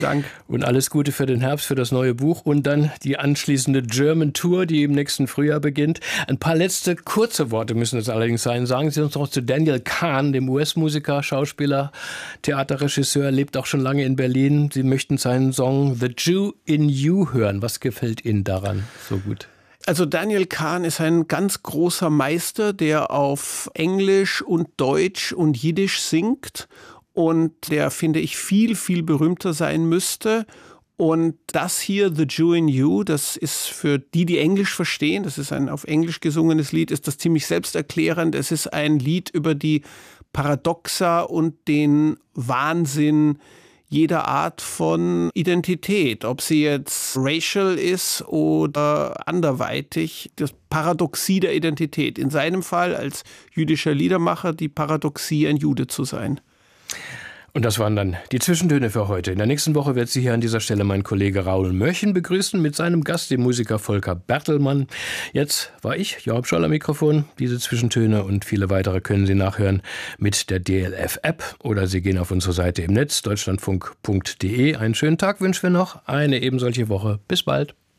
Dank. Und alles Gute für den Herbst, für das neue Buch und dann die anschließende German Tour, die im nächsten Frühjahr beginnt. Ein paar letzte kurze Worte müssen es allerdings sein. Sagen Sie uns noch zu Daniel Kahn, dem US-Musiker, Schauspieler, Theaterregisseur, lebt auch schon lange in Berlin. Sie möchten seinen Song The Jew in You hören. Was gefällt Ihnen daran so gut? Also Daniel Kahn ist ein ganz großer Meister, der auf Englisch und Deutsch und Jiddisch singt. Und der, finde ich, viel, viel berühmter sein müsste. Und das hier, The Jew in You, das ist für die, die Englisch verstehen, das ist ein auf Englisch gesungenes Lied, ist das ziemlich selbsterklärend. Es ist ein Lied über die Paradoxa und den Wahnsinn jeder Art von Identität, ob sie jetzt racial ist oder anderweitig, das Paradoxie der Identität. In seinem Fall als jüdischer Liedermacher die Paradoxie, ein Jude zu sein. Und das waren dann die Zwischentöne für heute. In der nächsten Woche wird Sie hier an dieser Stelle mein Kollege Raoul Mörchen begrüßen mit seinem Gast, dem Musiker Volker Bertelmann. Jetzt war ich, Joachim Scholl, am Mikrofon. Diese Zwischentöne und viele weitere können Sie nachhören mit der DLF-App oder Sie gehen auf unsere Seite im Netz deutschlandfunk.de. Einen schönen Tag wünschen wir noch, eine ebensolche Woche. Bis bald.